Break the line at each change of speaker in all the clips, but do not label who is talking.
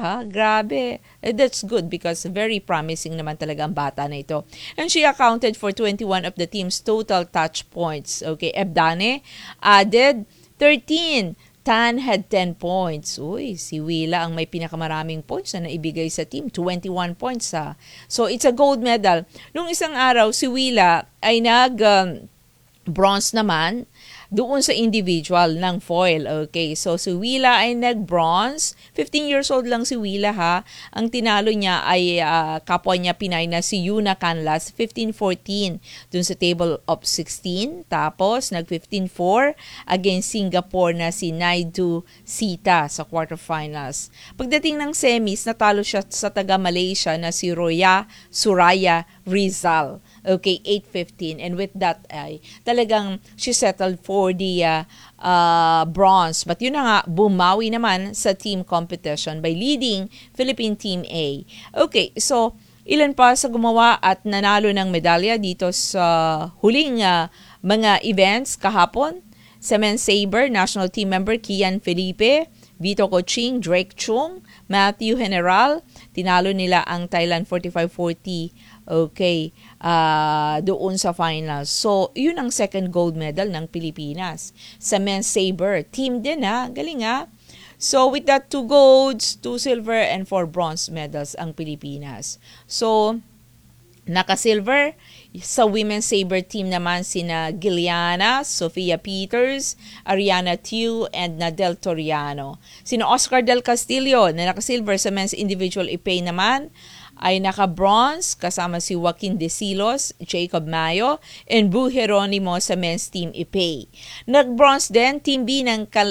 ha. Grabe. That's good because very promising naman talaga ang bata na ito. And she accounted for 21 of the team's total touch points. Okay, Ebdane added 13. Tan had 10 points. Uy, si Willa ang may pinakamaraming points na naibigay sa team. 21 points ha. So, it's a gold medal. Nung isang araw, si Willa ay bronze naman doon sa individual ng foil. Okay, so si Willa ay nag-bronze. 15 years old lang si Willa ha. Ang tinalo niya ay kapwa niya Pinay na si Yuna Canlas, 15-14 dun sa table of 16. Tapos nag-15-4 against Singapore na si Naidu Sita sa quarterfinals. Pagdating ng semis, natalo siya sa taga-Malaysia na si Suraya Rizal. Okay, 8-15. And with that ay talagang she settled for the bronze. But yun na nga, bumawi naman sa team competition by leading Philippine Team A. Okay, so ilan pa sa gumawa at nanalo ng medalya dito sa huling mga events kahapon? Sa men's saber, national team member Kian Felipe, Vito Coching, Drake Chung, Matthew General, tinalo nila ang Thailand 45-40. Okay, doon sa finals. So, yun ang second gold medal ng Pilipinas. Sa men's saber, team din ha, galing ha. So, with that 2 golds, 2 silver, and 4 bronze medals ang Pilipinas. So, naka-silver sa women's saber team naman sina Giliana, Sofia Peters, Ariana Tew, and Nadel Toriano. Sina Oscar Del Castillo na naka-silver sa men's individual epee naman ay naka-bronze kasama si Joaquin De Silos, Jacob Mayo, and Bu Jeronimo sa men's team epee. Nag-bronze din Team B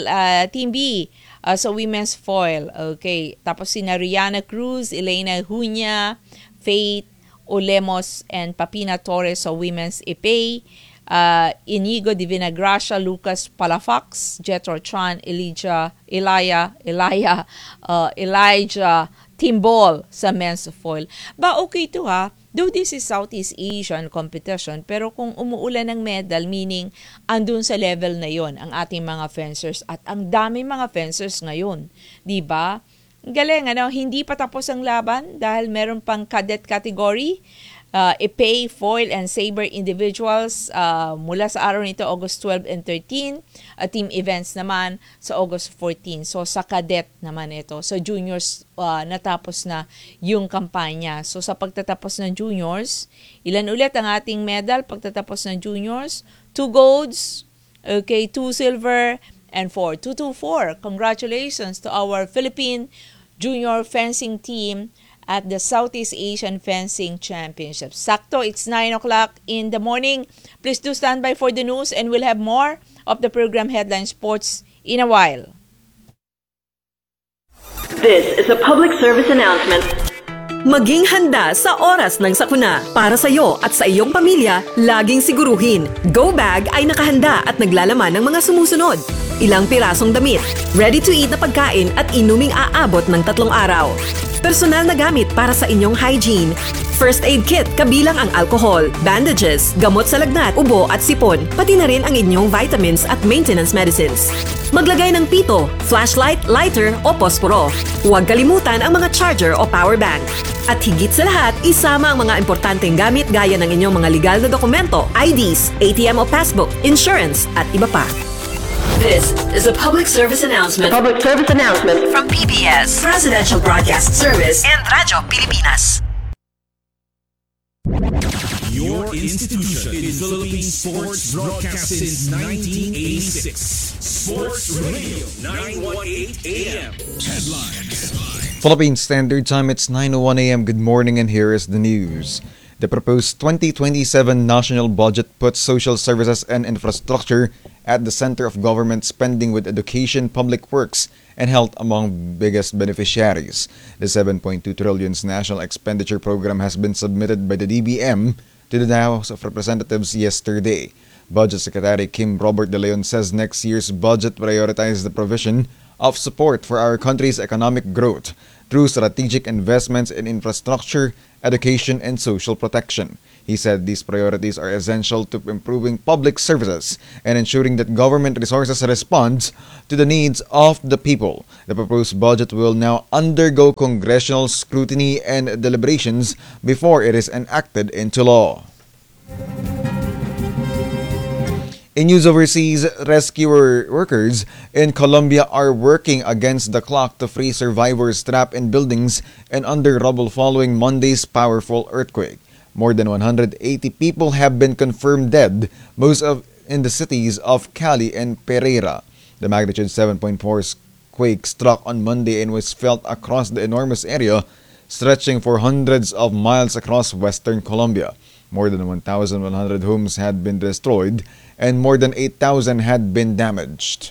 sa women's foil. Okay, tapos sina Rihanna Cruz, Elena Hunya, Faith Olemos, and Papina Torres sa women's epee. Inigo Divina Gracia, Lucas Palafox, Jetro Chan, Elijah Timbol sa men's foil. Ba, okay to ha. Though this is Southeast Asian competition, pero kung umuulan ng medal, meaning andun sa level na yon ang ating mga fencers at ang dami mga fencers ngayon. Diba? Galing, hindi pa tapos ang laban dahil meron pang cadet category, epee, foil, and saber individuals mula sa araw nito, August 12 and 13. Team events naman sa August 14. So, sa cadet naman ito. Sa juniors, natapos na yung kampanya. So, sa pagtatapos ng juniors, ilan ulit ang ating medal pagtatapos ng juniors? 2 golds, okay, 2 silver, and 4. 2-4. Congratulations to our Philippine junior fencing team at the Southeast Asian Fencing Championship. Sakto, it's 9 o'clock in the morning. Please do stand by for the news and we'll have more of the program Headline Sports in a while.
This is a public service announcement.
Maging handa sa oras ng sakuna. Para sa iyo at sa iyong pamilya, laging siguruhin. Go Bag ay nakahanda at naglalaman ng mga sumusunod. Ilang pirasong damit, ready-to-eat na pagkain at inuming aabot ng 3 araw. Personal na gamit para sa inyong hygiene. First aid kit kabilang ang alcohol, bandages, gamot sa lagnat, ubo at sipon, pati na rin ang inyong vitamins at maintenance medicines. Maglagay ng pito, flashlight, lighter o posporo. Huwag kalimutan ang mga charger o power bank. At higit sa lahat, isama ang mga importanteng gamit gaya ng inyong mga legal na dokumento, IDs, ATM o passbook, insurance at iba pa.
This is a public service announcement. Public service announcement from PBS, Presidential Broadcast Service, and Radyo Pilipinas.
Your institution in Philippine sports broadcast since 1986. Sports Radio 918 AM. Headlines.
Philippine Standard Time, it's 9:01 AM. Good morning, and here is the news. The proposed 2027 national budget puts social services and infrastructure at the center of government spending, with education, public works, and health among biggest beneficiaries. The 7.2 trillion national expenditure program has been submitted by the DBM to the House of Representatives yesterday. Budget Secretary Kim Robert De Leon says next year's budget prioritizes the provision of support for our country's economic growth through strategic investments in infrastructure, education, and social protection. He said these priorities are essential to improving public services and ensuring that government resources respond to the needs of the people. The proposed budget will now undergo congressional scrutiny and deliberations before it is enacted into law. In news overseas, rescue workers in Colombia are working against the clock to free survivors trapped in buildings and under rubble following Monday's powerful earthquake. More than 180 people have been confirmed dead, most of in the cities of Cali and Pereira. The magnitude 7.4 quake struck on Monday and was felt across the enormous area, stretching for hundreds of miles across western Colombia. More than 1,100 homes had been destroyed and more than 8,000 had been damaged.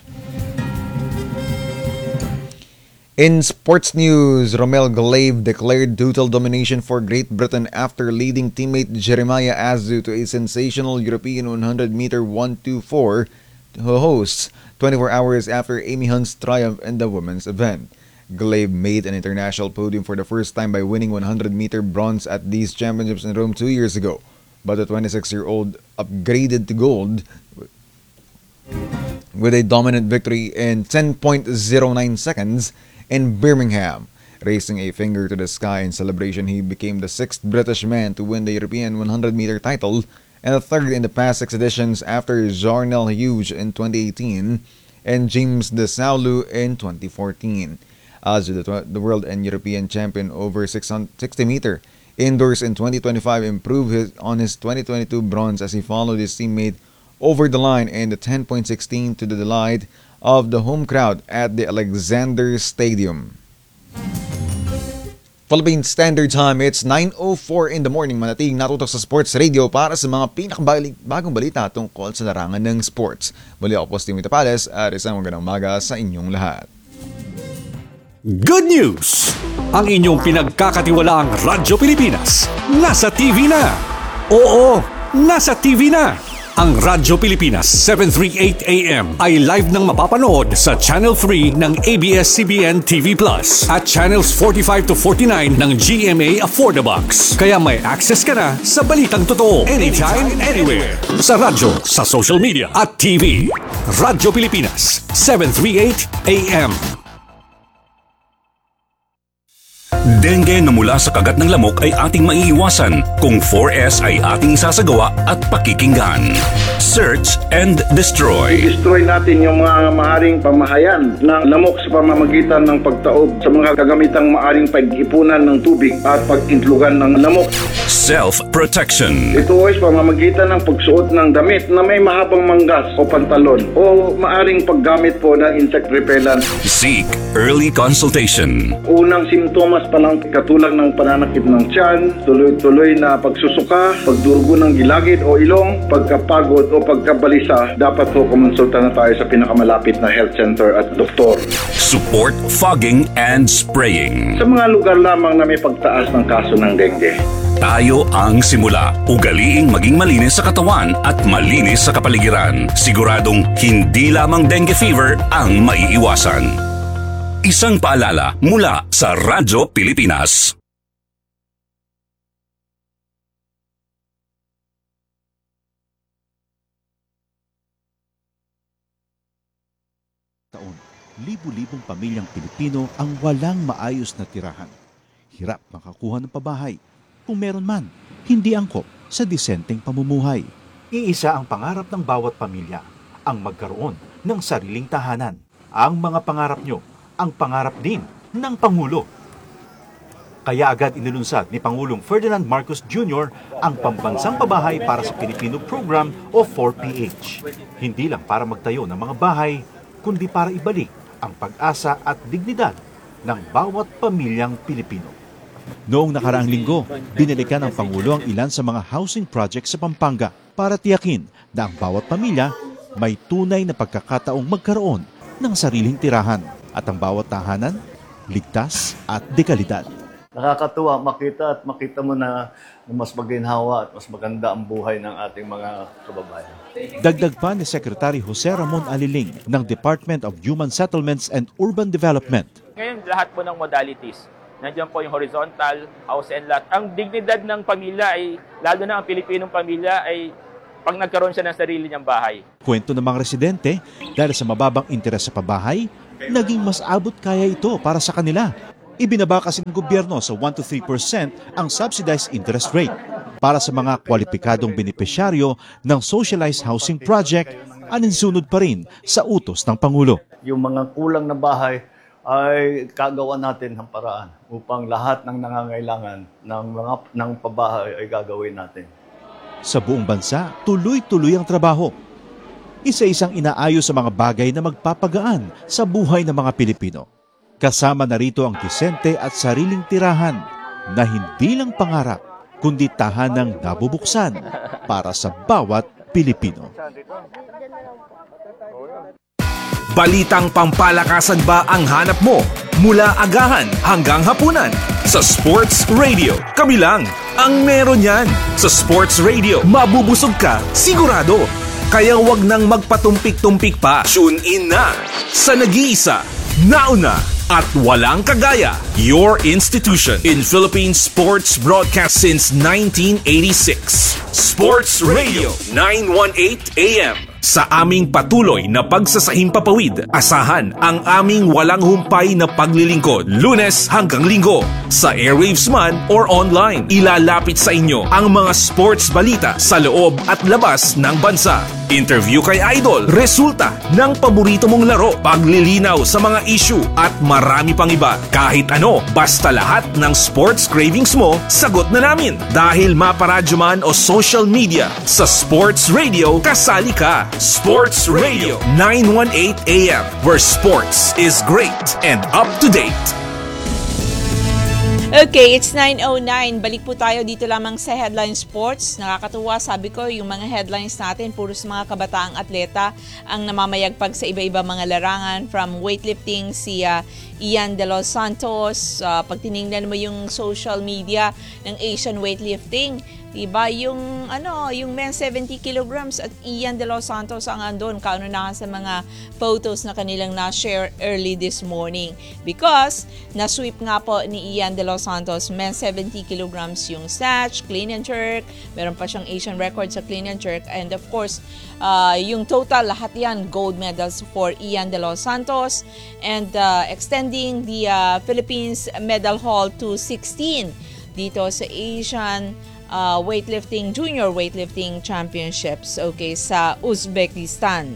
In sports news, Romel Glaive declared total domination for Great Britain after leading teammate Jeremiah Azu to a sensational European 100-meter 1:24 hosts 24 hours after Amy Hunt's triumph in the women's event. Glaive made an international podium for the first time by winning 100-meter bronze at these championships in Rome 2 years ago, but the 26-year-old upgraded to gold with a dominant victory in 10.09 seconds in Birmingham. Raising a finger to the sky in celebration, he became the 6th British man to win the European 100-meter title and the 3rd in the past 6 editions after Jarnell Hughes in 2018 and James de Saulu in 2014. As the world and European champion over 60-meter indoors in 2025 improved on his 2022 bronze as he followed his teammate over the line in the 10.16 to the delight of the home crowd at the Alexander Stadium. Philippine Standard Time, it's 9:04 in the morning. Manatiling natutok sa Sports Radio para sa mga pinakabagong balita tungkol sa larangan ng sports. Muli ako po si Timmy Tapales at isang magandang umaga sa inyong lahat.
Good news! Ang inyong pinagkakatiwalaang Radyo Pilipinas nasa TV na! Oo, nasa TV na! Ang Radyo Pilipinas 738 AM ay live nang mapapanood sa Channel 3 ng ABS-CBN TV Plus at Channels 45 to 49 ng GMA Affordabox. Kaya may access ka na sa balitang totoo anytime, anywhere. Sa radyo, sa social media at TV. Radyo Pilipinas 738 AM.
Dengue na mula sa kagat ng lamok ay ating maiiwasan kung 4S ay ating isasagawa at pakikinggan. Search and destroy.
Destroy natin yung mga maaring pamahayan ng lamok sa pamamagitan ng pagtaob sa mga kagamitang maaring pag-ipunan ng tubig at pag-intlugan ng lamok.
Self-protection.
Ito ay pamamagitan ng pagsuot ng damit na may mahabang manggas o pantalon o maaring paggamit po ng insect repellent.
Seek early consultation.
Unang simptomas pa lang katulad ng pananakit ng tiyan, tuloy-tuloy na pagsusuka, pagdurugo ng gilagid o ilong, pagkapagod o pagkabalisa, dapat po kumonsulta na tayo sa pinakamalapit na health center at doktor.
Support fogging and spraying.
Sa mga lugar lamang na may pagtaas ng kaso ng dengue.
Tayo ang simula. Ugaliing maging malinis sa katawan at malinis sa kapaligiran. Siguradong hindi lamang dengue fever ang maiiwasan. Isang paalala mula sa Radyo Pilipinas.
Taon, libu-libong pamilyang Pilipino ang walang maayos na tirahan. Hirap makakuha ng pabahay. Kung meron man, hindi angkop sa disenteng pamumuhay. Iisa ang pangarap ng bawat pamilya, ang magkaroon ng sariling tahanan. Ang mga pangarap nyo, ang pangarap din ng Pangulo. Kaya agad inilunsad ni Pangulong Ferdinand Marcos Jr. ang Pambansang Pabahay para sa Pilipino Program o 4PH. Hindi lang para magtayo ng mga bahay, kundi para ibalik ang pag-asa at dignidad ng bawat pamilyang Pilipino. Noong nakaraang linggo, binalikan ng Pangulo ang ilan sa mga housing projects sa Pampanga para tiyakin na ang bawat pamilya may tunay na pagkakataong magkaroon ng sariling tirahan at ang bawat tahanan, ligtas at dekalidad.
Nakakatuwa makita mo na mas maginhawa at mas maganda ang buhay ng ating mga kababayan.
Dagdag pa ni Secretary Jose Ramon Aliling ng Department of Human Settlements and Urban Development.
Ngayon, lahat po ng modalities. Nandiyan po yung horizontal, house and lot. Ang dignidad ng pamilya ay, lalo na ang Pilipinong pamilya, ay pag nagkaroon siya ng sarili niyang bahay.
Kwento ng mga residente, dahil sa mababang interes sa pabahay, naging mas abot kaya ito para sa kanila. Ibinaba kasi ng gobyerno sa 1 to 3% ang subsidized interest rate. Para sa mga kwalipikadong benepisyaryo ng Socialized Housing Project, aninsunod pa rin sa utos ng Pangulo.
Yung mga kulang na bahay ay kagawa natin ng paraan upang lahat ng nangangailangan ng pabahay ay gagawin natin.
Sa buong bansa, tuloy-tuloy ang trabaho. Isa-isang inaayos sa mga bagay na magpapagaan sa buhay ng mga Pilipino. Kasama na rito ang disente at sariling tirahan na hindi lang pangarap, kundi tahanang nabubuksan para sa bawat Pilipino.
Balitang pampalakasan ba ang hanap mo? Mula agahan hanggang hapunan. Sa Sports Radio, kami lang ang meron yan. Sa Sports Radio, mabubusog ka, sigurado. Kaya wag nang magpatumpik-tumpik pa. Tune in na sa nag-iisa, nauna, at walang kagaya, your institution in Philippine sports broadcast since 1986. Sports Radio 918 AM. Sa aming patuloy na pagsasahimpapawid, asahan ang aming walang humpay na paglilingkod, Lunes hanggang Linggo. Sa airwaves man or online, ilalapit sa inyo ang mga sports balita sa loob at labas ng bansa. Interview kay Idol, resulta ng paborito mong laro, paglilinaw sa mga issue at marami pang iba. Kahit ano, basta lahat ng sports cravings mo, sagot na namin. Dahil maparadyo man o social media, sa Sports Radio, kasali ka. Sports Radio 918 AM, where sports is great and up to date.
Okay, it's 9:09. Balik po tayo dito lamang sa Headline Sports. Nakakatuwa, sabi ko, yung mga headlines natin, puro sa mga kabataang atleta ang namamayagpag sa iba-iba mga larangan. From weightlifting, si Ian De Los Santos. Pag tinignan mo yung social media ng Asian weightlifting, diba, yung men's 70 kilograms at Ian De Los Santos ang andun, kaunahan sa mga photos na kanilang na-share early this morning. Because, na-sweep nga po ni Ian De Los Santos, men's 70 kilograms yung snatch, clean and jerk, meron pa siyang Asian record sa clean and jerk, and of course, yung total, lahat yan, gold medals for Ian De Los Santos, and extending the Philippines medal haul to 16 dito sa Asian junior weightlifting championships, okay, sa Uzbekistan.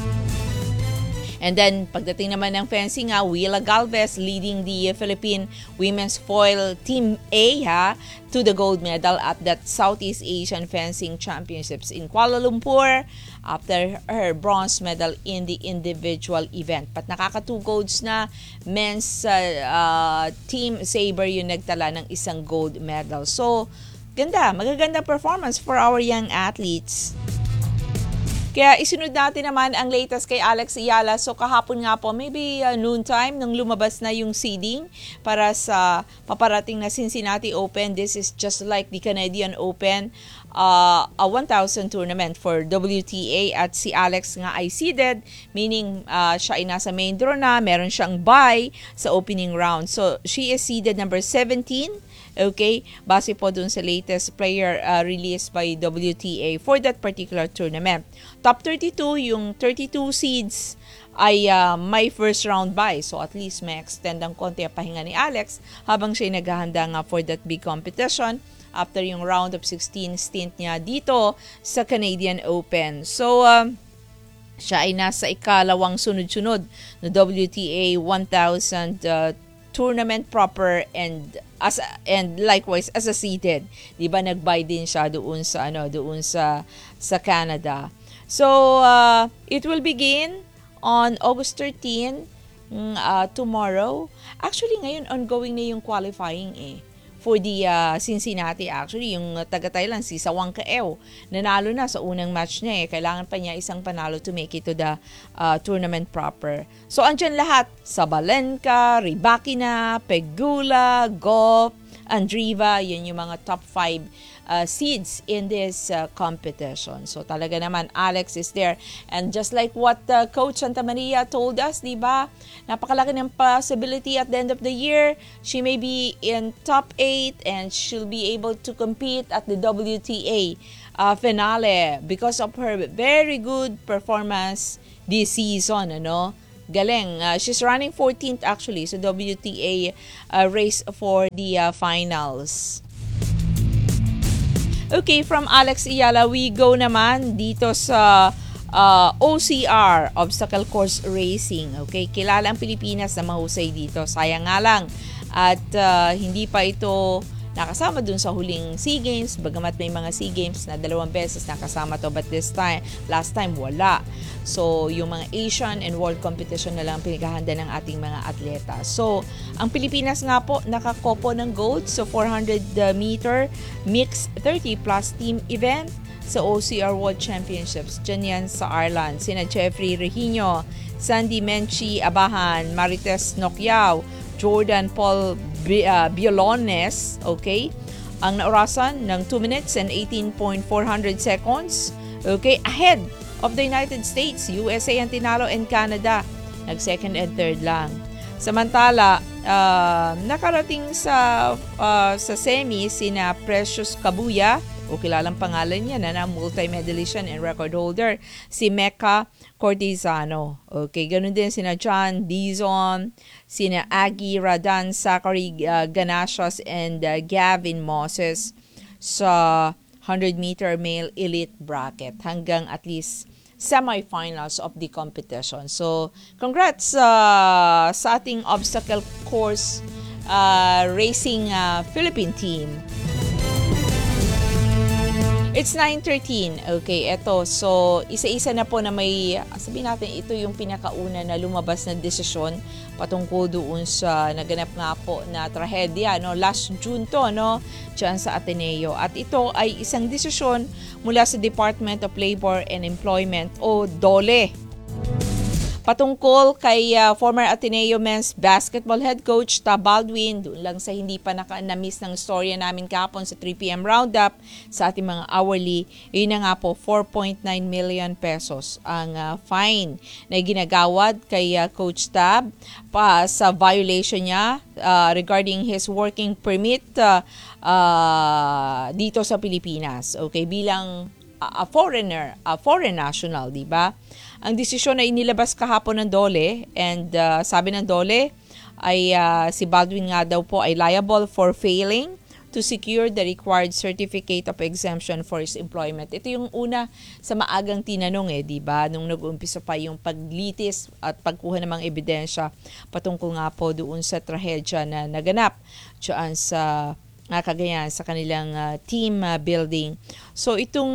And then, pagdating naman ng fencing, Willa Galvez leading the Philippine Women's Foil Team A to the gold medal at that Southeast Asian Fencing Championships in Kuala Lumpur after her bronze medal in the individual event. But nakaka-2 golds na, men's Team Saber yung nagtala ng isang gold medal. So, magaganda performance for our young athletes. Kaya isunod natin naman ang latest kay Alex Ayala. So kahapon nga po, maybe noontime, nung lumabas na yung seeding para sa paparating na Cincinnati Open. This is just like the Canadian Open, a 1,000 tournament for WTA, at si Alex nga ay seeded, meaning siya ay nasa main draw na, meron siyang bye sa opening round. So she is seeded number 17. Okay, base po dun sa latest player released by WTA for that particular tournament. Top 32, yung 32 seeds ay may first round bye. So at least may extend ang konti ang pahinga ni Alex habang siya naghahanda nga for that big competition after yung round of 16 stint niya dito sa Canadian Open. So, siya ay nasa ikalawang sunod-sunod na WTA 1,000 tournament proper and likewise as a seeded, 'di ba, nag-buy din siya doon sa Canada. So it will begin on August 13 tomorrow. Actually ngayon ongoing na yung qualifying for the Cincinnati. Actually yung taga-Thailand si Sawang Kaeo, nanalo na sa unang match niya kailangan pa niya isang panalo to make it to the tournament proper. So andyan lahat, Sabalenka, Rybakina, Pegula, Gauff, Andriva. Yun yung mga top 5 seeds in this competition. So talaga naman, Alex is there. And just like what Coach Santa Maria told us, di ba? Napakalaki ng possibility at the end of the year. She may be in top 8 and she'll be able to compete at the WTA finale because of her very good performance this season, ano? Galing. She's running 14th actually sa WTA race for the finals. Okay, from Alex Iyala, we go naman dito sa OCR, Obstacle Course Racing. Okay, kilala ang Pilipinas na mahusay dito. Sayang nga lang at hindi pa ito nakasama dun sa huling SEA Games, bagamat may mga SEA Games na 2 beses nakasama to, but last time wala. So, yung mga Asian and World Competition na lang pinaghahanda ng ating mga atleta. So, ang Pilipinas nga po nakakopo ng gold sa 400 meter mixed 30 plus team event sa OCR World Championships. Diyan yan sa Ireland. Sina Jeffrey Regino, Sandy Menchi Abahan, Marites Nokyao, Jordan Paul Biolones, okay? Ang naorasan ng 2 minutes and 18.400 seconds, okay? Ahead of the United States, USA ang tinalo and Canada. Nag-second and third lang. Samantala, nakarating sa semi sina Precious Kabuya, o kilalang pangalan niya na multi-medalist and record holder, si Mecca Cortizano. Okay, ganun din sina John Dizon, sina Aggie Radan, Zachary Ganasios, and Gavin Moses sa 100-meter male elite bracket hanggang at least semifinals of the competition. So, congrats sa ating obstacle course racing Philippine team. It's 9:13. Okay, eto. So, isa-isa na po na may, sabihin natin, ito yung pinakauna na lumabas na desisyon patungkol doon sa naganap nga po na trahedya, no? Last June to, no? Diyan sa Ateneo. At ito ay isang desisyon mula sa Department of Labor and Employment o DOLE. Patungkol kay former Ateneo men's basketball head coach Tab Baldwin, doon lang sa hindi pa na-miss ng storya namin kahapon sa 3 p.m. roundup sa ating mga hourly, yun na nga po, 4.9 million pesos ang fine na ginagawad kay Coach Tab pa sa violation niya regarding his working permit dito sa Pilipinas. Okay, bilang a foreign national, di ba? Ang desisyon ay inilabas kahapon ng DOLE and sabi ng DOLE ay si Baldwin nga daw po ay liable for failing to secure the required certificate of exemption for his employment. Ito yung una sa maagang tinanong di ba? Nung nag-umpisa pa yung paglitis at pagkuha ng mga ebidensya patungkol nga po doon sa trahedya na naganap diyan sa Cagayan sa kanilang team building. So itong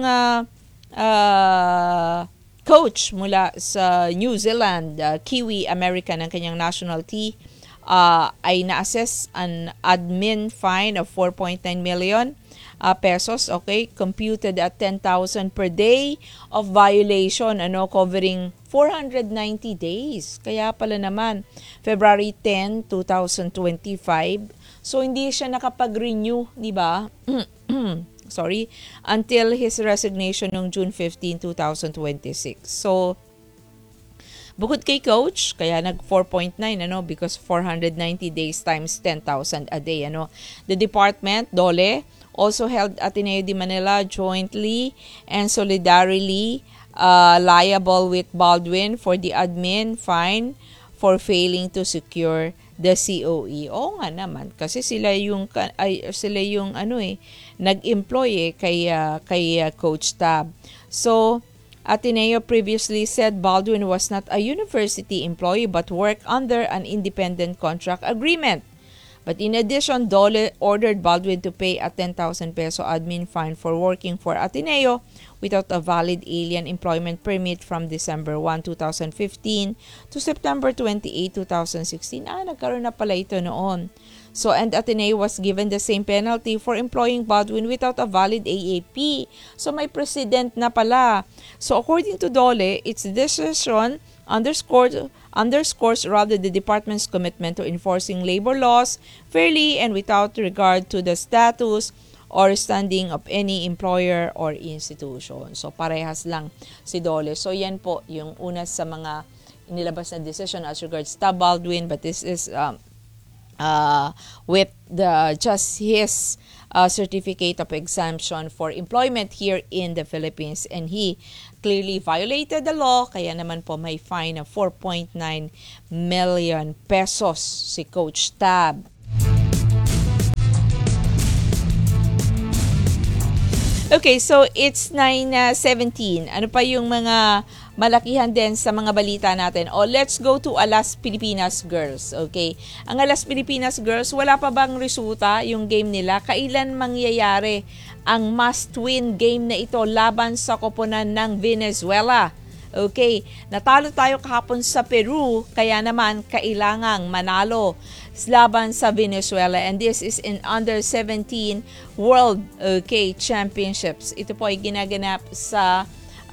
coach mula sa New Zealand, Kiwi American ang kanyang nationality, ay na-assess an admin fine of 4.9 million pesos, okay, computed at 10,000 per day of violation, covering 490 days. Kaya pala naman, February 10, 2025. So hindi siya nakapag-renew, di ba? Sorry, until his resignation noong June 15, 2026. So, bukod kay coach, kaya nag 4.9, because 490 days times 10,000 a day, The department, DOLE, also held Ateneo de Manila jointly and solidarily liable with Baldwin for the admin fine for failing to secure the COE. Oo nga naman kasi sila yung nag-employ kay Coach Tab. So Ateneo previously said Baldwin was not a university employee but worked under an independent contract agreement. But in addition, DOLE ordered Baldwin to pay a 10,000 peso admin fine for working for Ateneo without a valid alien employment permit from December 1, 2015 to September 28, 2016. Nagkaroon na pala ito noon. So, and Ateneo was given the same penalty for employing Baldwin without a valid AAP. So, may precedent na pala. So, according to DOLE, its decision underscored underscores rather the department's commitment to enforcing labor laws fairly and without regard to the status or standing of any employer or institution. So parehas lang si Dole. So yan po yung una sa mga inilabas na decision as regards Tab Baldwin, but this is with just his certificate of exemption for employment here in the Philippines, and he clearly violated the law, kaya naman po may fine of 4.9 million pesos si Coach Tab. Okay, so it's 9:17. Ano pa yung mga malakihan din sa mga balita natin? Let's go to Alas Pilipinas Girls. Okay, ang Alas Pilipinas Girls, wala pa bang resulta yung game nila? Kailan mangyayari ang must-win game na ito laban sa koponan ng Venezuela? Okay, natalo tayo kahapon sa Peru, kaya naman kailangang manalo laban sa Venezuela, and this is in Under-17 World Championships. Ito po ay ginaganap sa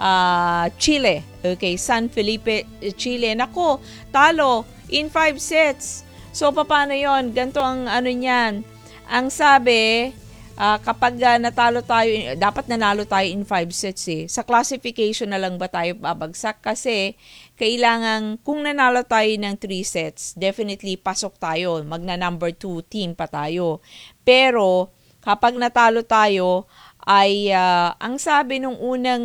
Chile. Okay, San Felipe, Chile. Nako, talo in 5 sets. So paano 'yon? Ganito ang ano niyan. Ang sabi, kapag natalo tayo, dapat nanalo tayo in 5 sets eh. Sa classification na lang ba tayo babagsak? Kasi kailangan, kung nanalo tayo ng 3 sets, definitely pasok tayo. Magna number 2 team pa tayo. Pero kapag natalo tayo, ay ang sabi nung unang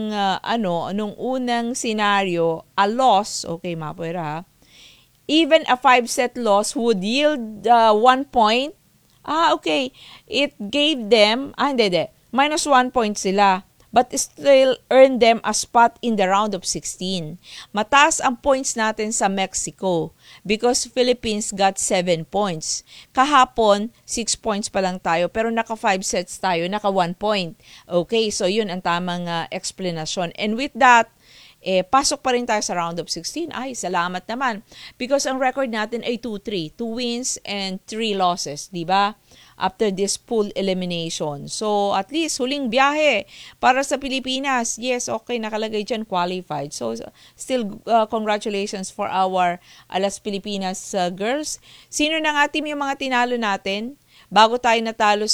nung unang scenario, a loss, okay, mapwera ha, even a 5-set loss would yield 1 point. Okay. It gave them, minus 1 point sila, but still earned them a spot in the round of 16. Mataas ang points natin sa Mexico because Philippines got 7 points. Kahapon, 6 points pa lang tayo, pero naka 5 sets tayo, naka 1 point. Okay, so yun ang tamang explanation. And with that, pasok pa rin tayo sa round of 16. Ay, salamat naman. Because ang record natin ay 2-3. 2 wins and 3 losses, di ba? After this pool elimination. So, at least, huling biyahe para sa Pilipinas. Yes, okay, nakalagay dyan, qualified. So, still, congratulations for our Alas Pilipinas girls. Sino na nga team yung mga tinalo natin? Bago tayo natalo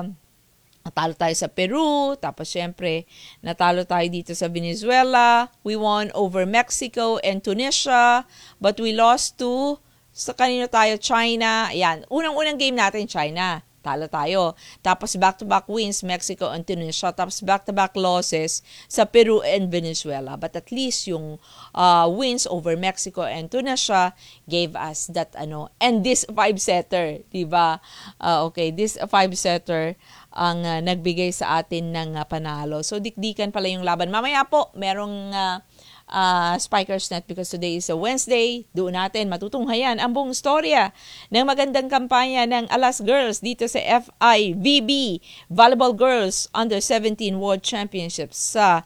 tayo sa Peru, tapos syempre, natalo tayo dito sa Venezuela. We won over Mexico and Tunisia, but we lost to, sa kanino tayo, China. Ayan, unang-unang game natin, China. Talo tayo. Tapos back-to-back wins, Mexico and Tunisia. Tapos back-to-back losses sa Peru and Venezuela. But at least yung wins over Mexico and Tunisia gave us that and this 5-setter, diba? Okay, this 5-setter ang nagbigay sa atin ng panalo. So, dikdikan pala yung laban. Mamaya po, merong Spikers Net because today is a Wednesday. Doon natin matutunghayan ang buong storya ng magandang kampanya ng Alas Girls dito sa FIVB Volleyball Girls Under-17 World Championships sa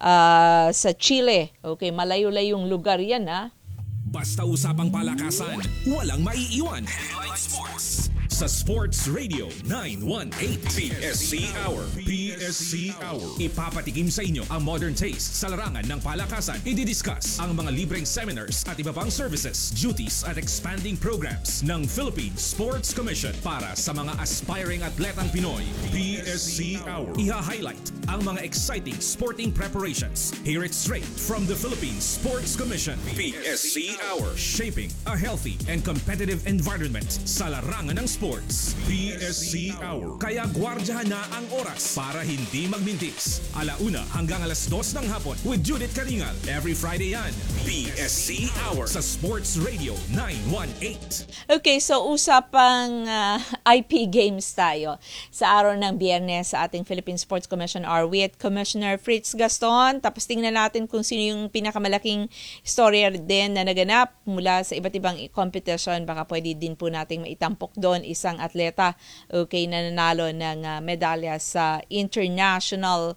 Chile. Okay, malayo-layong lugar yan ha.
Basta usapang palakasan, walang maiiwan. Headline Sports sa Sports Radio 918 PSC Hour. PSC Hour. Ipapatikim sa inyo ang modern taste sa larangan ng palakasan. Ididiscuss ang mga libreng seminars at iba pang services, duties at expanding programs ng Philippine Sports Commission para sa mga aspiring atletang Pinoy. PSC Hour. Iha-highlight ang mga exciting sporting preparations. Hear it straight from the Philippine Sports Commission. PSC Hour. Shaping a healthy and competitive environment sa larangan ng sports. PSC Hour. Kaya gwardyahan na ang oras para hindi magmintis. 1:00 hanggang 2:00 ng hapon with Judith Karingal. Every Friday yan. PSC Hour sa Sports Radio 918.
Okay, so usapang IP games tayo. Sa araw ng Biyernes sa ating Philippine Sports Commission are with Commissioner Fritz Gaston. Tapos tingnan natin kung sino yung pinakamalaking storya din na naganap mula sa iba't ibang competition. Baka pwede din po nating maitampok doon isang atleta okay na nanalo ng medalya sa international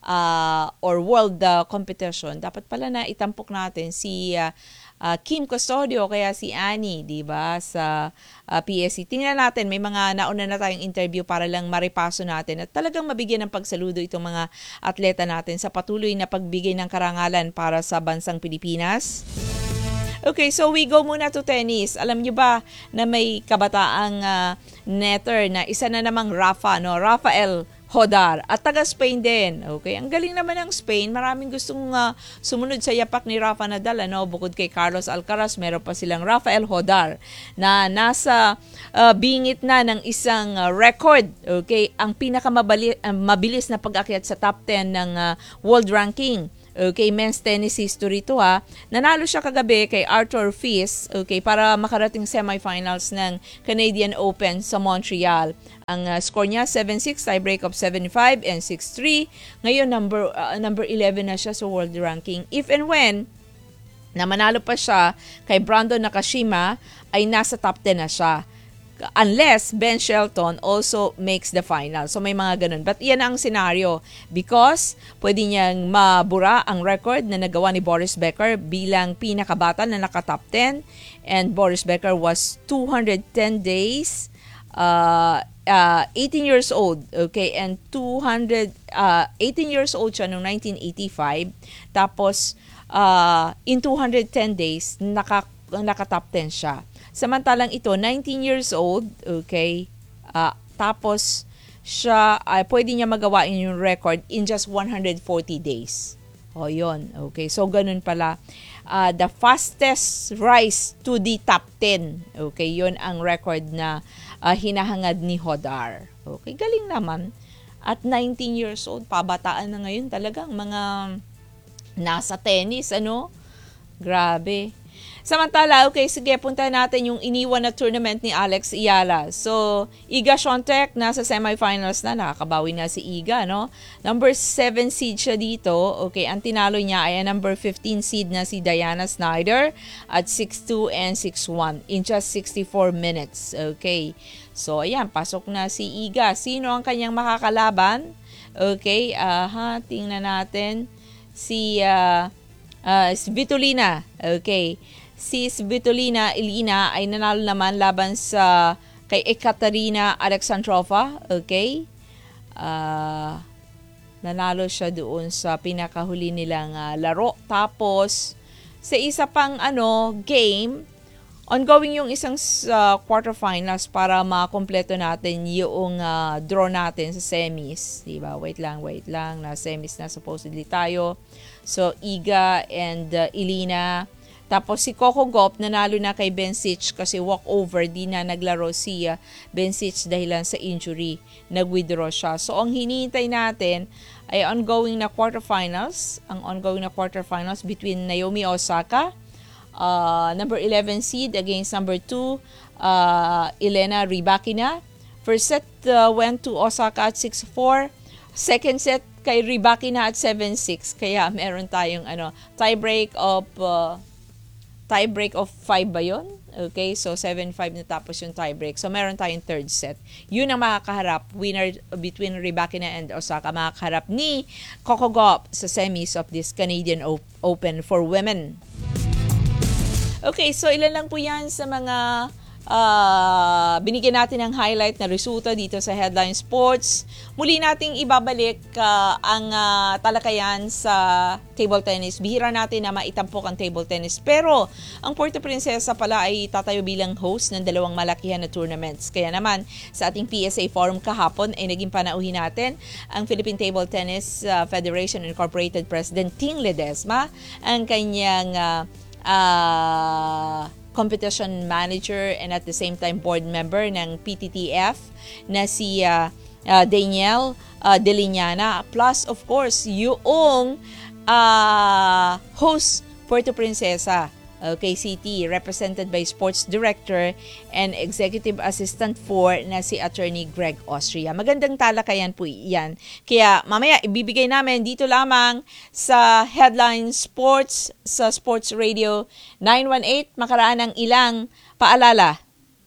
or world competition. Dapat pala na itampok natin si Kim Custodio kaya si Annie, 'di ba, sa PSC. Tingnan natin, may mga nauna na tayong interview para lang maripaso natin at talagang mabigyan ng pagsaludo itong mga atleta natin sa patuloy na pagbigay ng karangalan para sa bansang Pilipinas. Okay, so we go muna to tennis. Alam niyo ba na may kabataang netter na isa na namang Rafael Hodar at taga-Spain din. Okay, ang galing naman ng Spain. Maraming gustong sumunod sa yapak ni Rafa Nadal. Bukod kay Carlos Alcaraz, meron pa silang Rafael Hodar na nasa bingit na ng isang record. Okay, ang pinakamabilis na pag-akyat sa top 10 ng world ranking. Okay, men's tennis history to Nanalo siya kagabi kay Arthur Fils, okay, para makarating semifinals ng Canadian Open sa Montreal. Ang score niya 7-6, tiebreak of 7-5 and 6-3. Ngayon number 11 na siya sa world ranking. If and when na manalo pa siya kay Brandon Nakashima, ay nasa top 10 na siya. Unless Ben Shelton also makes the final. So may mga ganun. But yan ang scenario because pwede niyang mabura ang record na nagawa ni Boris Becker bilang pinakabata na naka-top 10. And Boris Becker was 210 days, 18 years old. Okay, and 18 years old siya noong 1985. Tapos in 210 days, naka-top 10 siya. Samantalang ito, 19 years old, okay, tapos siya, pwede niya magawa yung record in just 140 days. O, yun. Okay, so ganun pala. The fastest rise to the top 10. Okay, yun ang record na hinahangad ni Hodar. Okay, galing naman. At 19 years old, pabataan na ngayon talagang mga nasa tennis, Grabe. Samantala, okay, sige, punta natin yung iniwan na tournament ni Alex Iyala. So, Iga Swiatek nasa semifinals na, nakakabawi na si Iga, Number 7 seed siya dito. Okay, ang tinalo niya ay number 15 seed na si Diana Snyder at 6-2 and 6-1 in just 64 minutes. Okay, so ayan, pasok na si Iga. Sino ang kanyang makakalaban? Okay, tingnan natin. Si Svitolina. Okay. Si Svitolina Ilina ay nanalo naman laban sa kay Ekaterina Alexandrova. Okay. Nanalo siya doon sa pinakahuli nilang laro. Tapos sa isa pang game, ongoing yung isang quarterfinals para makompleto natin yung draw natin sa semis. Diba? Wait lang. Na semis na supposedly tayo. So, Iga and Ilina. Tapos si Coco Gauff nanalo na kay Bencic kasi walkover. Di na naglaro si Bencic dahilan sa injury. Nag-withdraw siya. So, ang hinihintay natin ay ongoing na quarterfinals. Ang ongoing na quarterfinals between Naomi Osaka, number 11 seed against number 2, Elena Rybakina. First set went to Osaka at 6-4. Second set kay Rybakina at 7-6. Kaya meron tayong tiebreak of 5 ba yun? Okay, so 7-5 natapos yung tiebreak. So meron tayong third set. Yun ang makakaharap. Winner between Rybakina and Osaka. Makakaharap ni Coco Gauff sa semis of this Canadian Open for women. Okay, so ilan lang po yan sa mga binigyan natin ng highlight na resulta dito sa Headline Sports. Muli nating ibabalik ang talakayan sa table tennis. Bihira natin na maitampok ang table tennis. Pero ang Puerto Princesa pala ay tatayo bilang host ng dalawang malakihan na tournaments. Kaya naman sa ating PSA Forum kahapon ay naging panauhin natin ang Philippine Table Tennis Federation Incorporated President Ting Ledesma, ang kanyang competition manager and at the same time board member ng PTTF na si Daniel Delignana, plus of course yung host Puerto Princesa, KCT, represented by Sports Director and Executive Assistant 4 na si Attorney Greg Austria. Magandang talakayan po yan. Kaya mamaya ibibigay namin dito lamang sa Headline Sports sa Sports Radio 918 makaraan ng ilang paalala.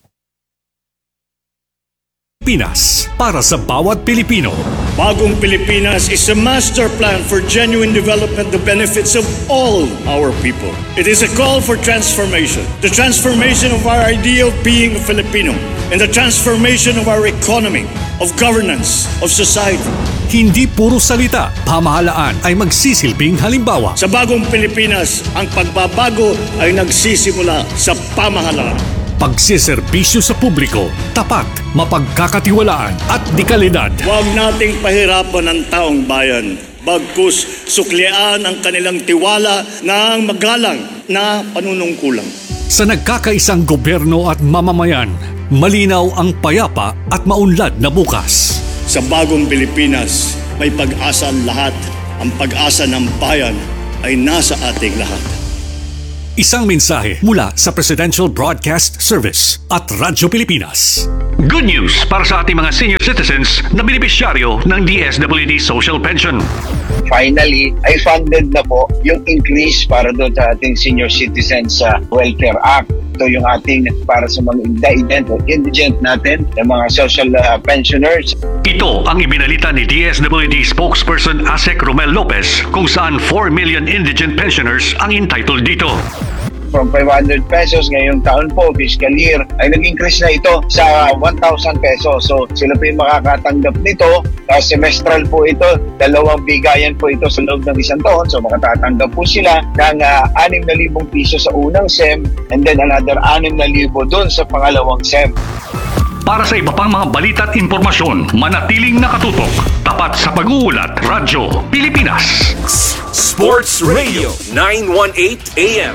Pinas, para sa bawat Pilipino.
Bagong Pilipinas is a master plan for genuine development, the benefits of all our people. It is a call for transformation. The transformation of our idea of being a Filipino and the transformation of our economy, of governance, of society.
Hindi puro salita, pamahalaan ay magsisilbing halimbawa.
Sa bagong Pilipinas, ang pagbabago ay nagsisimula sa pamahalaan.
Pagsiservisyo sa publiko, tapat, mapagkakatiwalaan at dekalidad.
Huwag nating pahirapan ang taong bayan. Bagkus suklian ang kanilang tiwala ng magalang na panunungkulang.
Sa nagkakaisang gobyerno at mamamayan, malinaw ang payapa at maunlad na bukas.
Sa bagong Pilipinas, may pag-asa ang lahat. Ang pag-asa ng bayan ay nasa ating lahat.
Isang mensahe mula sa Presidential Broadcast Service at Radyo Pilipinas. Good news para sa ating mga senior citizens na benepisyaryo ng DSWD Social Pension.
Finally, ay funded na po yung increase para doon sa ating Senior Citizens Welfare Act. Ito yung ating para sa mga indigent natin, yung mga social pensioners.
Ito ang ibinalita ni DSWD spokesperson Asek Romel Lopez kung saan 4 million indigent pensioners ang entitled dito.
From 500 pesos ngayong taon po, fiscal year, ay nag-increase na ito sa 1,000 pesos. So sila po yung makakatanggap nito. Semestral po ito, 2 bigayan po ito sa loob ng isang taon. So makatatanggap po sila ng 6,000 piso sa unang SEM and then another 6,000 dun sa pangalawang SEM.
Para sa iba pang mga balita at impormasyon, manatiling nakatutok. Tapat sa pag-uulat, Radyo Pilipinas.
Sports Radio 918 AM.